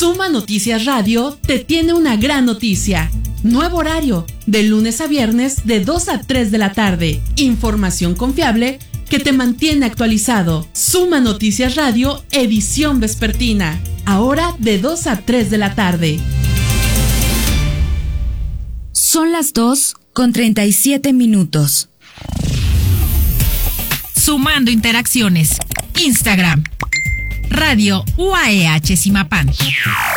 Suma Noticias Radio te tiene una gran noticia. Nuevo horario, de lunes a viernes de 2 a 3 de la tarde. Información confiable que te mantiene actualizado. Suma Noticias Radio, edición vespertina. Ahora de 2 a 3 de la tarde. Son las 2:37. Sumando interacciones. Instagram. Radio UAEH Zimapán.